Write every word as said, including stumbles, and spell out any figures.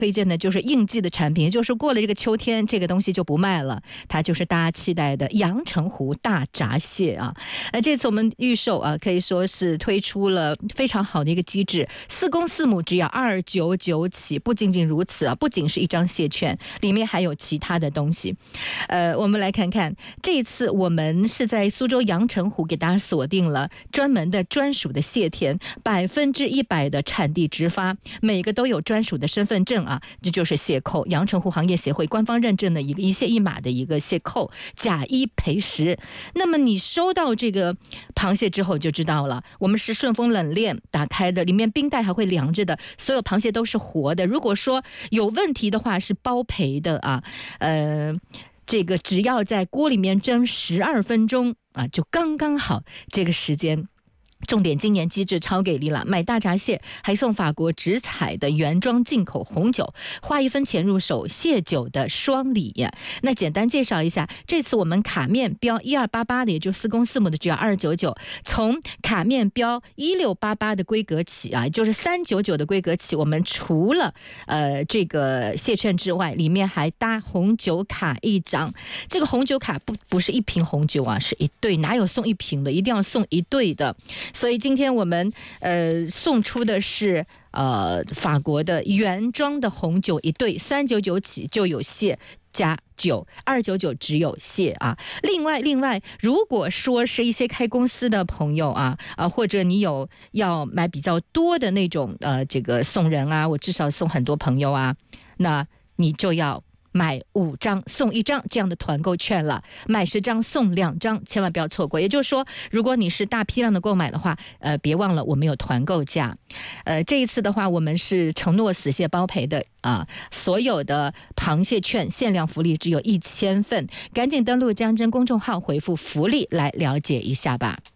推荐的就是应季的产品，也就是过了这个秋天，这个东西就不卖了。它就是大家期待的阳澄湖大闸蟹啊。那这次我们预售啊，可以说是推出了非常好的一个机制，四公四母只要二九九起。不仅仅如此啊，不仅是一张蟹券，里面还有其他的东西。呃，我们来看看，这一次我们是在苏州阳澄湖给大家锁定了专门的专属的蟹田，百分之一百的产地直发，每个都有专属的身份证啊，这就是蟹扣，阳澄湖行业协会官方认证的一个一蟹一码的一个蟹扣，假一赔十。那么你收到这个螃蟹之后就知道了，我们是顺丰冷链打开的，里面冰袋还会凉着的，所有螃蟹都是活的。如果说有问题的话是包赔的啊，呃，这个只要在锅里面蒸十二分钟啊，就刚刚好这个时间。重点今年机制超给力了，买大闸蟹还送法国直采的原装进口红酒，花一分钱入手蟹酒的双礼。那简单介绍一下，这次我们卡面标一二八八的，也就四公四母的只要二九九，从卡面标一六八八的规格起啊，也就是三九九的规格起，我们除了呃这个蟹券之外，里面还搭红酒卡一张。这个红酒卡不不是一瓶红酒啊，是一对，哪有送一瓶的，一定要送一对的。所以今天我们呃送出的是呃法国的原装的红酒一对，三九九起就有蟹加酒，二九九只有蟹啊。另外另外，如果说是一些开公司的朋友啊啊，或者你有要买比较多的那种呃这个送人啊，我至少送很多朋友啊，那你就要买五张送一张这样的团购券了，买十张送两张，千万不要错过。也就是说，如果你是大批量的购买的话，呃，别忘了我们有团购价。呃，这一次的话，我们是承诺死蟹包赔的啊，所有的螃蟹券限量福利只有一千份，赶紧登录江真公众号回复福利来了解一下吧。